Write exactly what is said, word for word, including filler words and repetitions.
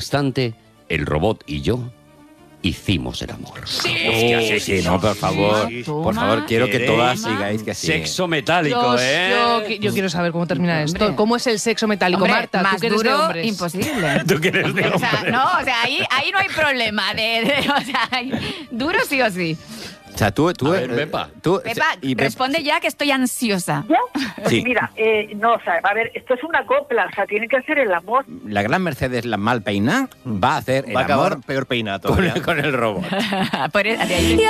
instante, el robot y yo hicimos el amor. Sí, Hostia, sí, sí, no, por favor. Sí. Por favor, quiero que Toma. todas sigáis que sí. Sexo metálico, Yo, ¿eh? yo, qui- yo quiero saber cómo termina esto. Hombre. ¿Cómo es el sexo metálico, Hombre, Marta? más tú que eres de duro, hombres. imposible. ¿Tú quieres de O sea, hombre? no, o sea, ahí, ahí no hay problema. De, de- o sea, hay- duro sí o sí. O sea, tú... tú A ver, eh, Pepa. tú- Pepa, y Pe- responde ya que estoy ansiosa. ¿Ya? Pues Sí. mira, eh, no, o sea, a ver, esto es una copla, o sea, tiene que hacer el amor. La gran Mercedes, la mal peina, va a hacer el Va a acabar amor peor peinado con, todavía. con el robot. Por- de ahí-